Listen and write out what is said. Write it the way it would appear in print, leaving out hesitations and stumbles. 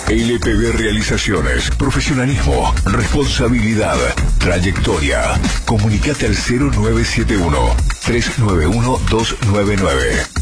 LPB Realizaciones, profesionalismo, responsabilidad, trayectoria. Comunicate al 0971 391 299.